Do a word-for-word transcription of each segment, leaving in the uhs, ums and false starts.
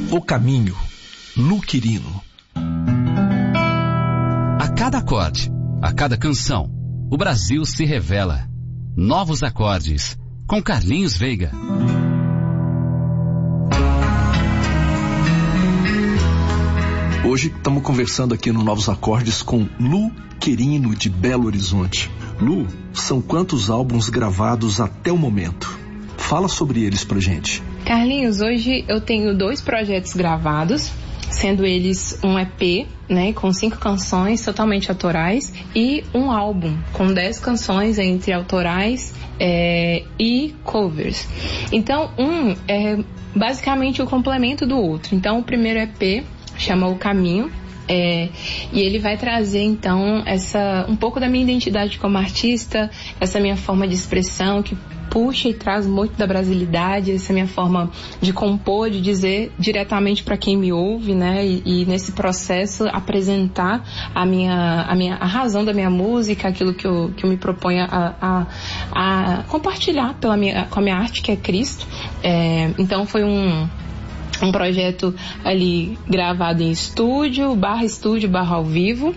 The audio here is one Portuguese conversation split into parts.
O Caminho, Lu Quirino. A cada acorde, a cada canção, o Brasil se revela. Novos acordes, com Carlinhos Veiga. Hoje estamos conversando aqui no Novos Acordes com Lu Quirino, de Belo Horizonte. Lu, são quantos álbuns gravados até o momento? Fala sobre eles pra gente. Carlinhos, hoje eu tenho dois projetos gravados, sendo eles um E P, né, com cinco canções totalmente autorais, e um álbum com dez canções entre autorais é, e covers. Então, um é basicamente o complemento do outro. Então, o primeiro E P chama O Caminho, é, e ele vai trazer então essa, um pouco da minha identidade como artista, essa minha forma de expressão que puxa e traz muito da brasilidade, essa minha forma de compor, de dizer diretamente para quem me ouve, né? E, e nesse processo apresentar a minha, a minha, a razão da minha música, aquilo que eu, que eu me proponho a, a, a compartilhar pela minha, com a minha arte, que é Cristo. É, então foi um um projeto ali gravado em estúdio, barra estúdio, barra ao vivo.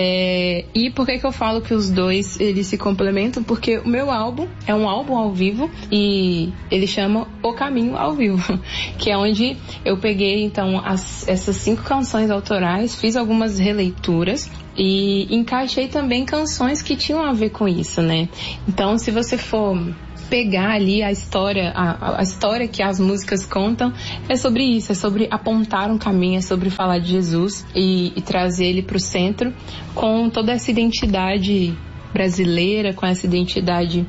É, e por que que eu falo que os dois eles se complementam? Porque o meu álbum é um álbum ao vivo e ele chama O Caminho ao Vivo, que é onde eu peguei então as, essas cinco canções autorais, fiz algumas releituras e encaixei também canções que tinham a ver com isso, né? Então, se você for pegar ali a história, a, a história que as músicas contam, é sobre isso, é sobre apontar um caminho, é sobre falar de Jesus e, e trazer ele para o centro com toda essa identidade brasileira, com essa identidade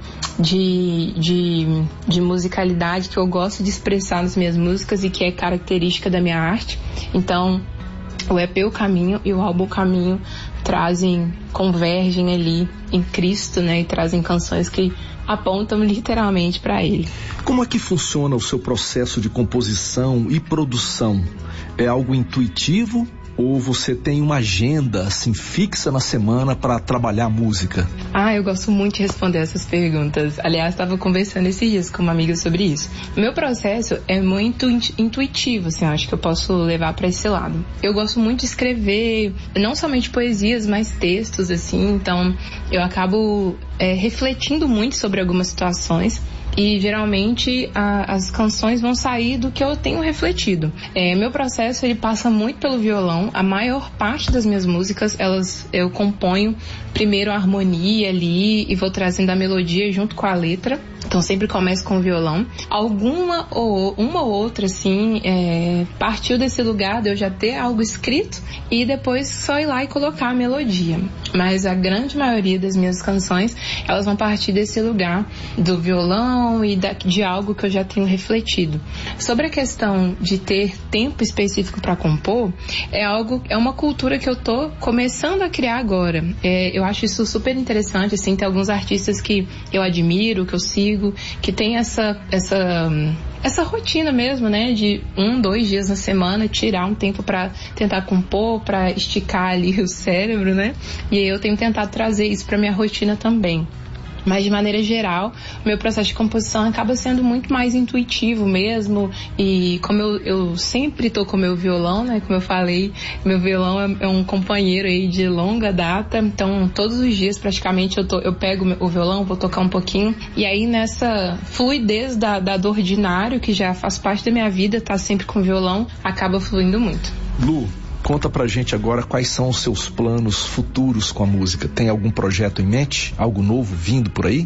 de, de, de musicalidade que eu gosto de expressar nas minhas músicas e que é característica da minha arte. Então, o E P O Caminho e o álbum O Caminho trazem, convergem ali em Cristo, né, e trazem canções que apontam literalmente para ele. Como é que funciona o seu processo de composição e produção? É algo intuitivo ou você tem uma agenda assim fixa na semana para trabalhar a música? Ah, eu gosto muito de responder essas perguntas. Aliás, estava conversando esses dias com uma amiga sobre isso. O meu processo é muito intuitivo, assim, acho que eu posso levar para esse lado. Eu gosto muito de escrever, não somente poesias, mas textos, assim, então eu acabo é, refletindo muito sobre algumas situações. E geralmente a, as canções vão sair do que eu tenho refletido. É, meu processo ele passa muito pelo violão. A maior parte das minhas músicas elas eu componho primeiro a harmonia ali e vou trazendo a melodia junto com a letra. Então sempre começo com o violão. Alguma ou uma ou outra assim é, partiu desse lugar de eu já ter algo escrito e depois só ir lá e colocar a melodia. Mas a grande maioria das minhas canções elas vão partir desse lugar do violão e de algo que eu já tenho refletido. Sobre a questão de ter tempo específico para compor, é algo, é uma cultura que eu tô começando a criar agora. É, eu acho isso super interessante, assim, tem alguns artistas que eu admiro, que eu sigo, que tem essa, essa, essa rotina mesmo, né, de um, dois dias na semana, tirar um tempo para tentar compor, para esticar ali o cérebro, né, e eu tenho tentado trazer isso para minha rotina também. Mas de maneira geral, o meu processo de composição acaba sendo muito mais intuitivo mesmo. E como eu, eu sempre tô com o meu violão, né? Como eu falei, meu violão é, é um companheiro aí de longa data. Então, todos os dias praticamente eu, tô, eu pego o violão, vou tocar um pouquinho. E aí nessa fluidez da, da do ordinário, que já faz parte da minha vida, tá sempre com o violão, acaba fluindo muito. Lu, conta pra gente agora quais são os seus planos futuros com a música. Tem algum projeto em mente? Algo novo vindo por aí?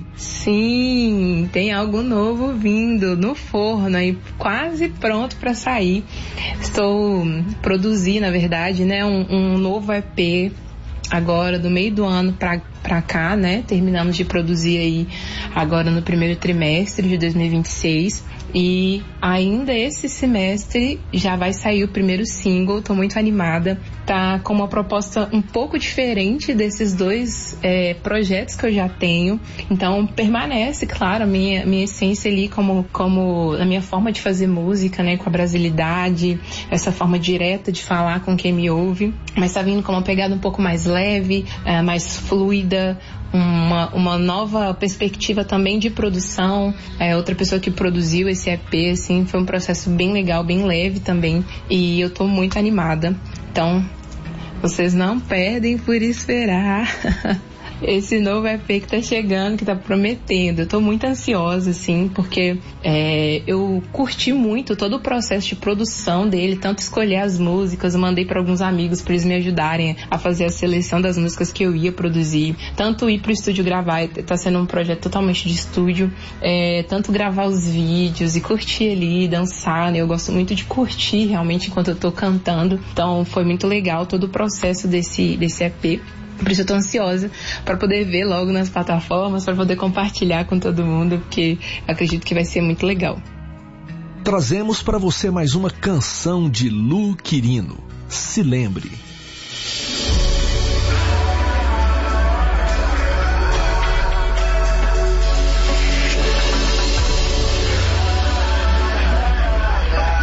Sim, tem algo novo vindo no forno aí, quase pronto para sair. Estou produzindo, na verdade, né, um, um novo E P agora do meio do ano pra, pra cá, né? Terminamos de produzir aí agora no primeiro trimestre de dois mil e vinte e seis. E ainda esse semestre já vai sair o primeiro single, tô muito animada. Tá com uma proposta um pouco diferente desses dois é, projetos que eu já tenho. Então permanece, claro, a minha, minha essência ali como, como a minha forma de fazer música, né? Com a brasilidade, essa forma direta de falar com quem me ouve. Mas tá vindo com uma pegada um pouco mais leve, é, mais fluida, uma, uma nova perspectiva também de produção. É, outra pessoa que produziu esse esse E P, assim, foi um processo bem legal, bem leve também, e eu tô muito animada. Então, vocês não perdem por esperar esse novo E P que tá chegando, que tá prometendo. Eu tô muito ansiosa, assim, porque é, eu curti muito todo o processo de produção dele, tanto escolher as músicas, eu mandei para alguns amigos para eles me ajudarem a fazer a seleção das músicas que eu ia produzir, tanto ir pro estúdio gravar, tá sendo um projeto totalmente de estúdio, é, tanto gravar os vídeos e curtir ali, dançar, né? Eu gosto muito de curtir realmente enquanto eu tô cantando, então foi muito legal todo o processo desse, desse E P. Por isso eu tô ansiosa para poder ver logo nas plataformas, para poder compartilhar com todo mundo, porque acredito que vai ser muito legal. Trazemos para você mais uma canção de Lu Quirino. Se lembre.